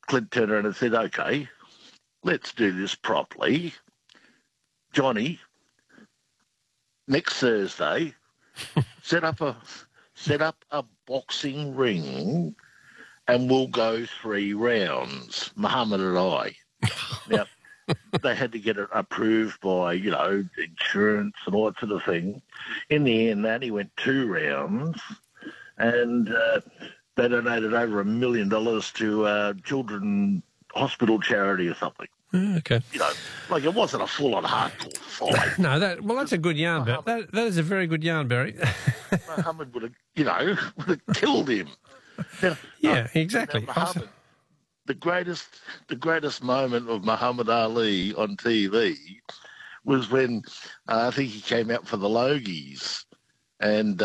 Clint turned around and said, "Okay, let's do this properly. Johnny, next Thursday, set up a boxing ring and we'll go 3 rounds, Muhammad and I." Now, they had to get it approved by, insurance and all that sort of thing. In the end, that he went 2 rounds, and they donated over $1 million to children hospital charity or something. Okay. It wasn't a full-on hardcore fight. No, that's a good yarn, Barry. That is a very good yarn, Barry. Muhammad would have killed him. Yeah, exactly. Muhammad, the greatest moment of Muhammad Ali on TV was when I think he came out for the Logies, and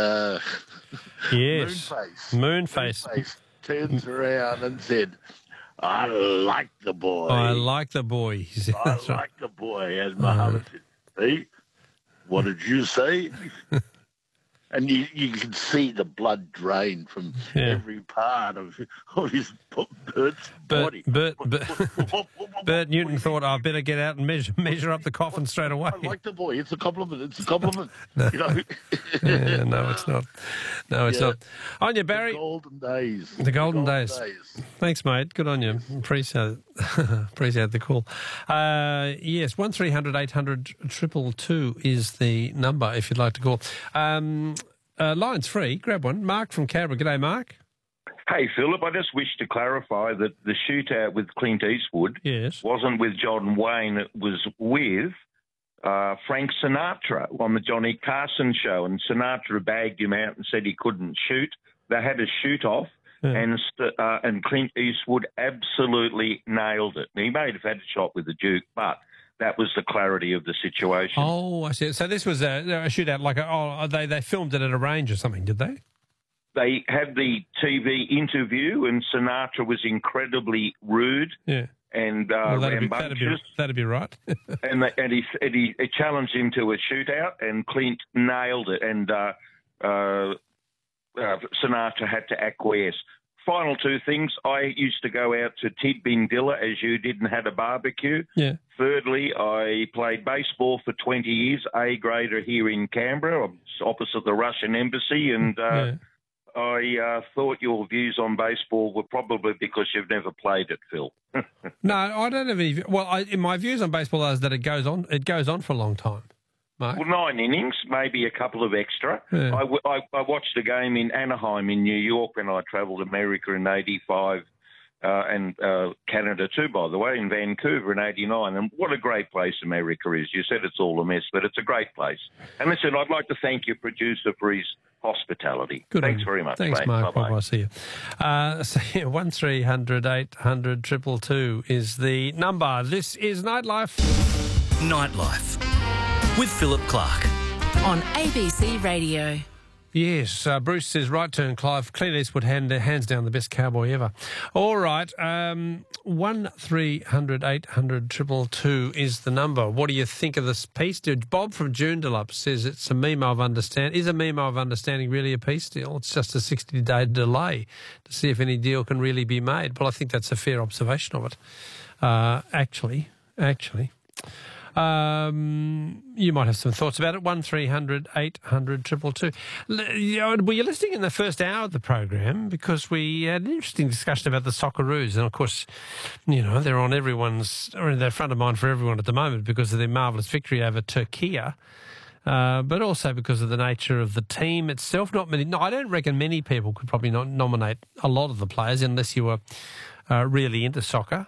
yes, Moonface turns around and said, "I like the boy. I like the boy." I like the boy," as Muhammad said. "See, what did you say?" And you can see the blood drain from every part of his body. Bert Newton thought, "I better get out and measure up the coffin straight away." I like the boy. It's a compliment. It's a compliment. No. No, it's not. No, it's not. On you, Barry. The golden days. The golden days. Thanks, mate. Good on you. Appreciate it. Appreciate the call. Yes, 1300 800 222 is the number if you'd like to call. Line's free. Grab one. Mark from Canberra. G'day, Mark. Hey, Philip, I just wish to clarify that the shootout with Clint Eastwood wasn't with John Wayne. It was with Frank Sinatra on the Johnny Carson show, and Sinatra bagged him out and said he couldn't shoot. They had a shoot-off, and Clint Eastwood absolutely nailed it. He may have had a shot with the Duke, but that was the clarity of the situation. Oh, I see. So this was a shootout they filmed it at a range or something, did they? They had the TV interview, and Sinatra was incredibly rude and rambunctious. That'd be right. and he challenged him to a shootout, and Clint nailed it, and Sinatra had to acquiesce. Final 2 things. I used to go out to Tidbindilla as you did and had a barbecue. Yeah. Thirdly, I played baseball for 20 years, A-grader here in Canberra, opposite the Russian embassy, and I thought your views on baseball were probably because you've never played it, Phil. No, I don't have any. Well, my views on baseball is that it goes on for a long time. Mark? Well, 9 innings, maybe a couple of extra. Yeah. I watched a game in Anaheim in New York when I travelled America in 85 and Canada too, by the way, in Vancouver in 89. And what a great place America is. You said it's all a mess, but it's a great place. And listen, I'd like to thank your producer for his hospitality. Good. Thanks very much. Thanks, mate. Mark. Bye-bye. Bye-bye. See you. 1300 800 222 is the number. This is Nightlife. Nightlife with Philip Clark on ABC Radio. Yes, Bruce says, right turn, Clive. Clint Eastwood hands down the best cowboy ever. All right, 1300 800 222 is the number. What do you think of this piece? Bob from Joondalup says it's a memo of understanding. Is a memo of understanding really a peace deal? It's just a 60-day delay to see if any deal can really be made. Well, I think that's a fair observation of it, actually. You might have some thoughts about it. 1300 800 222. Were you listening in the first hour of the program? Because we had an interesting discussion about the Socceroos, and of course, they're on they're front of mind for everyone at the moment because of their marvellous victory over Turkey, but also because of the nature of the team itself. I don't reckon many people could probably not nominate a lot of the players unless you were really into soccer,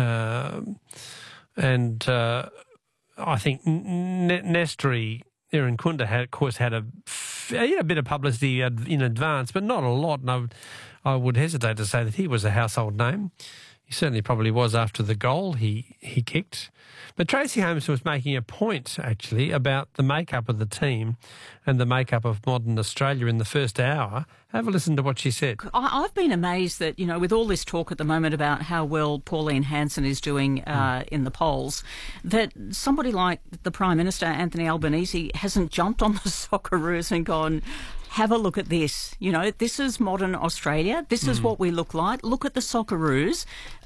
I think Nestri Irankunda had a bit of publicity in advance, but not a lot. And I would hesitate to say that he was a household name. He certainly probably was after the goal he kicked. But Tracy Holmes was making a point, actually, about the makeup of the team and the makeup of modern Australia in the first hour. Have a listen to what she said. I've been amazed that, with all this talk at the moment about how well Pauline Hanson is doing in the polls, that somebody like the Prime Minister, Anthony Albanese, hasn't jumped on the Socceroos and gone, have a look at this. This is modern Australia. This is what we look like. Look at the Socceroos.